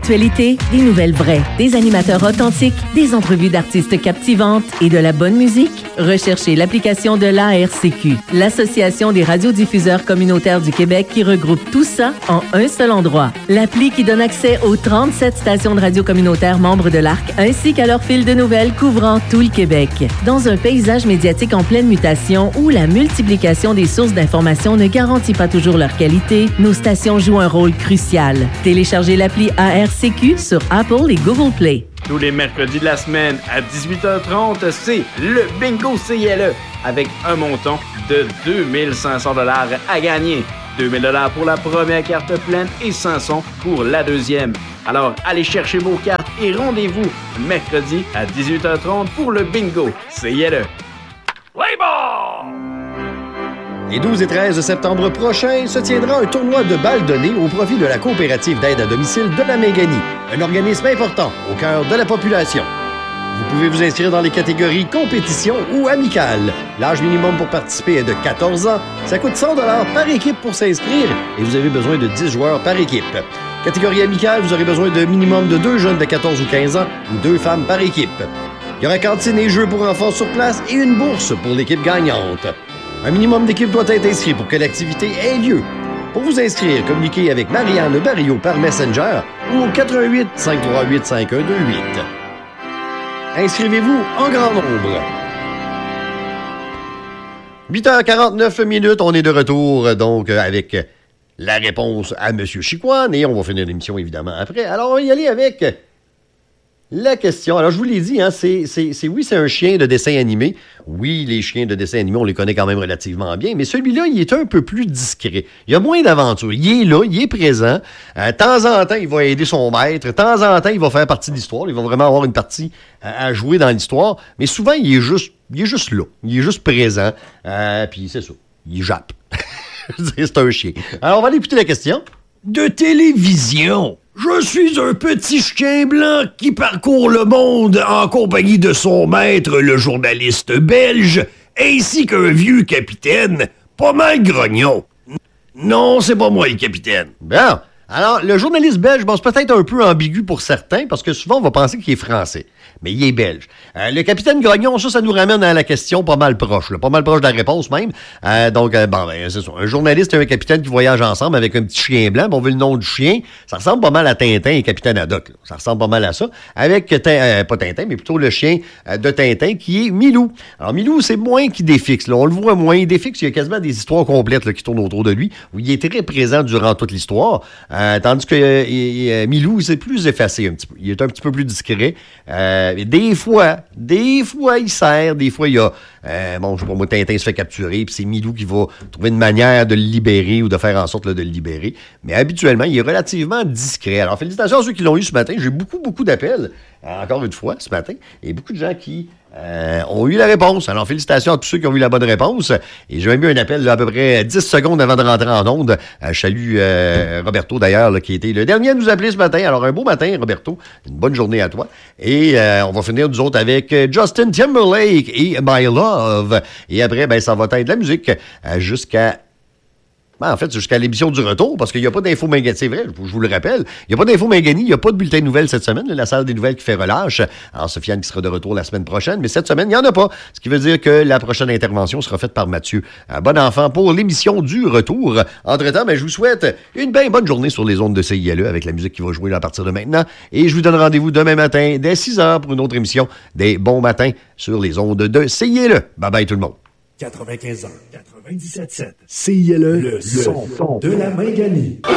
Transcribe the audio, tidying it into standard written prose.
l'actualité, des nouvelles vraies, des animateurs authentiques, des entrevues d'artistes captivantes et de la bonne musique? Recherchez l'application de l'ARCQ, l'Association des radiodiffuseurs communautaires du Québec qui regroupe tout ça en un seul endroit. L'appli qui donne accès aux 37 stations de radio communautaires membres de l'ARC ainsi qu'à leur fil de nouvelles couvrant tout le Québec. Dans un paysage médiatique en pleine mutation où la multiplication des sources d'informations ne garantit pas toujours leur qualité, nos stations jouent un rôle crucial. Téléchargez l'appli ARCQ sur Apple et Google Play. Tous les mercredis de la semaine à 18h30, c'est le Bingo CILE avec un montant de 2500 $ à gagner. 2000 $ pour la première carte pleine et 500 pour la deuxième. Alors, allez chercher vos cartes et rendez-vous mercredi à 18h30 pour le Bingo CILE. Play ball! Les 12 et 13 septembre prochains se tiendra un tournoi de balles données au profit de la coopérative d'aide à domicile de la Méganie, un organisme important au cœur de la population. Vous pouvez vous inscrire dans les catégories compétition ou amicale. L'âge minimum pour participer est de 14 ans. Ça coûte 100 $ par équipe pour s'inscrire et vous avez besoin de 10 joueurs par équipe. Catégorie amicale, vous aurez besoin d'un minimum de 2 jeunes de 14 ou 15 ans ou 2 femmes par équipe. Il y aura cantine et jeux pour enfants sur place et une bourse pour l'équipe gagnante. Un minimum d'équipes doit être inscrit pour que l'activité ait lieu. Pour vous inscrire, communiquez avec Marianne Barrio par Messenger ou au 88 538 5128. Inscrivez-vous en grand nombre. 8h49, on est de retour donc avec la réponse à M. Chicoine et on va finir l'émission évidemment après. Alors on va y aller avec la question. Alors je vous l'ai dit, hein, c'est un chien de dessin animé. Oui, les chiens de dessin animé, on les connaît quand même relativement bien, mais celui-là, il est un peu plus discret. Il y a moins d'aventure. Il est là, il est présent. De temps en temps, il va aider son maître. De temps en temps, il va faire partie de l'histoire. Il va vraiment avoir une partie à jouer dans l'histoire. Mais souvent, il est juste là. Il est juste présent. Puis c'est ça. Il jappe. C'est un chien. Alors, on va aller écouter la question. De télévision. Je suis un petit chien blanc qui parcourt le monde en compagnie de son maître, le journaliste belge, ainsi qu'un vieux capitaine, pas mal grognon. Non, c'est pas moi le capitaine. Bien. Alors, le journaliste belge, bon, c'est peut-être un peu ambigu pour certains, parce que souvent, on va penser qu'il est français. Mais il est belge. Le capitaine Grognon, ça nous ramène à la question pas mal proche, là, pas mal proche de la réponse même. C'est ça. Un journaliste et un capitaine qui voyagent ensemble avec un petit chien blanc. Bon, on veut le nom du chien. Ça ressemble pas mal à Tintin et Capitaine Haddock. Là. Ça ressemble pas mal à ça. Avec, pas Tintin, mais plutôt le chien de Tintin qui est Milou. Alors, Milou, c'est moins qu'il défixe. Là. On le voit moins. Il défixe, il y a quasiment des histoires complètes là, qui tournent autour de lui, où il est très présent durant toute l'histoire. Tandis que Milou, c'est plus effacé un petit peu. Il est un petit peu plus discret. Des fois, il sert. Des fois, il y a... je sais pas moi, Tintin se fait capturer, puis c'est Milou qui va trouver une manière de le libérer ou de faire en sorte là, de le libérer. Mais habituellement, il est relativement discret. Alors, félicitations à ceux qui l'ont eu ce matin. J'ai eu beaucoup d'appels, encore une fois, ce matin. Et beaucoup de gens qui... ont eu la réponse. Alors, félicitations à tous ceux qui ont eu la bonne réponse. Et j'ai même eu un appel là, à peu près 10 secondes avant de rentrer en onde. Je salue Roberto, d'ailleurs, là, qui était le dernier à nous appeler ce matin. Alors, un beau matin, Roberto. Une bonne journée à toi. Et on va finir, nous autres, avec Justin Timberlake et My Love. Et après, ça va être de la musique jusqu'à l'émission du retour, parce qu'il n'y a pas d'info Mangani. C'est vrai, je vous le rappelle. Il n'y a pas d'info Mangani, il n'y a pas de bulletin de nouvelles cette semaine. La salle des nouvelles qui fait relâche. Alors, Sofiane qui sera de retour la semaine prochaine. Mais cette semaine, il n'y en a pas. Ce qui veut dire que la prochaine intervention sera faite par Mathieu. Un bon enfant pour l'émission du retour. Entre-temps, je vous souhaite une bien bonne journée sur les ondes de CILE avec la musique qui va jouer là, à partir de maintenant. Et je vous donne rendez-vous demain matin dès 6h pour une autre émission des bons matins sur les ondes de CILE. Bye bye tout le monde. 95 ans, 97.7. CILE, le son de la Mangani.